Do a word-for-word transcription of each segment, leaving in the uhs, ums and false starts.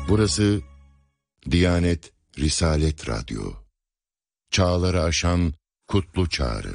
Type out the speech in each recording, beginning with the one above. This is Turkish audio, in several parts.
Burası Diyanet Risalet Radyo. Çağları aşan kutlu çağrı.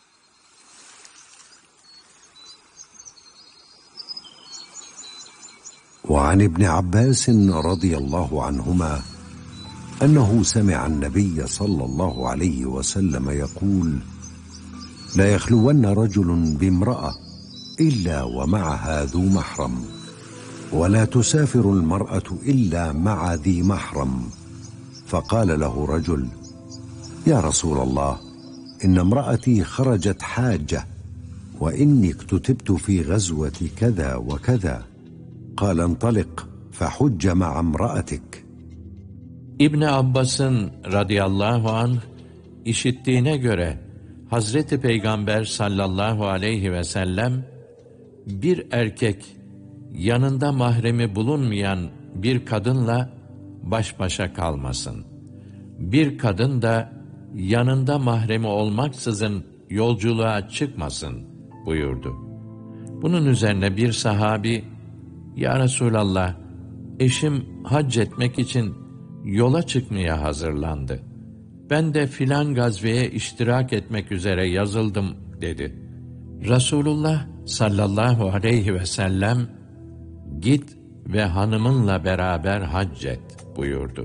وعن ابن عباس رضي الله عنهما أنه سمع النبي صلى الله عليه وسلم يقول: لا يخلون رجل بامرأة إلا ومعها ذو محرم، ولا تسافر المرأة إلا مع ذي محرم. فقال له رجل: يا رسول الله، إن امرأتي خرجت حاجة، وإني اكتتبت في غزوة كذا وكذا. قال: انطلق فحج مع امرأتك. İbn Abbas'ın radıyallahu anh işittiğine göre Hazreti Peygamber sallallahu aleyhi ve sellem bir erkek yanında mahremi bulunmayan bir kadınla baş başa kalmasın. Bir kadın da yanında mahremi olmaksızın yolculuğa çıkmasın buyurdu. Bunun üzerine bir sahabi, "Ya Resulallah, eşim hac etmek için yola çıkmaya hazırlandı. Ben de filan gazveye iştirak etmek üzere yazıldım," dedi. Resulullah sallallahu aleyhi ve sellem, "Git ve hanımınla beraber hac et," buyurdu.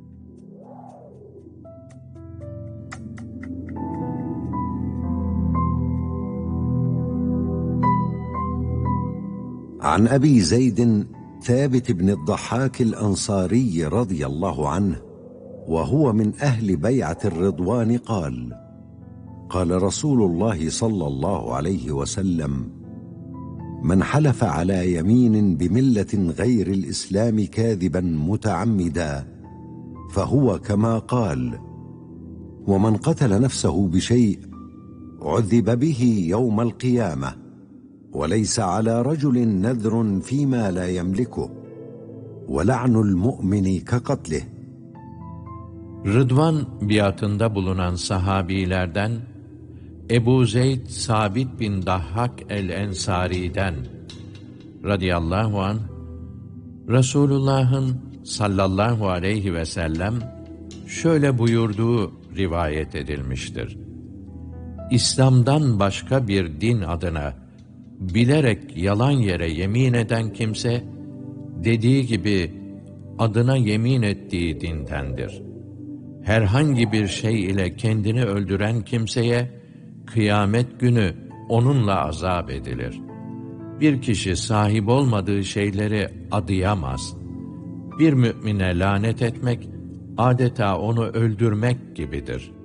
عن أبي زيد ثابت بن الضحاك الأنصاري رضي الله عنه وهو من أهل بيعة الرضوان قال: قال رسول الله صلى الله عليه وسلم: من حلف على يمين بملة غير الإسلام كاذبا متعمدا فهو كما قال، ومن قتل نفسه بشيء عذب به يوم القيامة، وليس على رجل نذر فيما لا يملكه، ولعن المؤمن كقتله. Rıdvan biatında bulunan sahabilerden Ebu Zeyd Sabit bin Dahhak el-Ensari'den radıyallahu anh, Resulullah'ın sallallahu aleyhi ve sellem şöyle buyurduğu rivayet edilmiştir: İslam'dan başka bir din adına bilerek yalan yere yemin eden kimse, dediği gibi adına yemin ettiği dindendir. Herhangi bir şey ile kendini öldüren kimseye, kıyamet günü onunla azap edilir. Bir kişi sahip olmadığı şeyleri adayamaz. Bir mümine lanet etmek, adeta onu öldürmek gibidir.